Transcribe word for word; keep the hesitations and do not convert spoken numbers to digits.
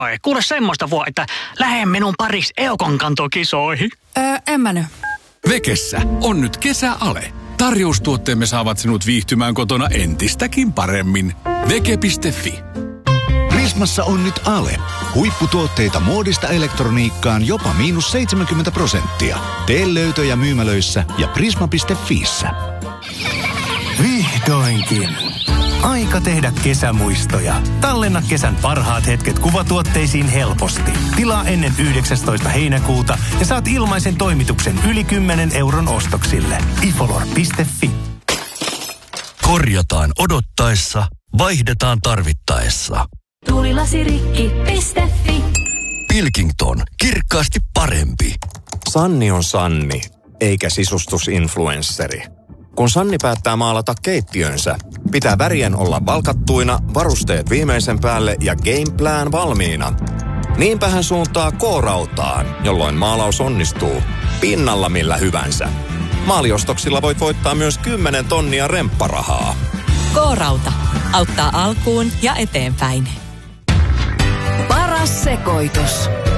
Ai, kuule semmoista vuo, että lähde minun paris Eukon kantokisoihin. Öö, en mä nyt. Vekessä on nyt kesäale. Tarjoustuotteemme saavat sinut viihtymään kotona entistäkin paremmin. Veke piste fi. Prismassa on nyt ale. Huipputuotteita muodista elektroniikkaan jopa miinus seitsemänkymmentä prosenttia. Tee löytöjä myymälöissä ja prisma piste fiissä. Vihdoinkin. Aika tehdä kesämuistoja. Tallenna kesän parhaat hetket kuvatuotteisiin helposti. Tilaa ennen yhdeksästoista heinäkuuta ja saat ilmaisen toimituksen yli kymmenen euron ostoksille. ifolor piste fi. Korjataan odottaessa, vaihdetaan tarvittaessa. Tuulilasirikki piste fi. Pilkington, kirkkaasti parempi. Sanni on Sanni, eikä sisustusinfluensseri. Kun Sanni päättää maalata keittiönsä, pitää värien olla valkattuina, varusteet viimeisen päälle ja gameplan valmiina. Niinpä hän suuntaa K-rautaan, jolloin maalaus onnistuu pinnalla millä hyvänsä. Maaliostoksilla voit voittaa myös kymmenen tonnia rempparahaa. K-rauta auttaa alkuun ja eteenpäin. Paras sekoitus.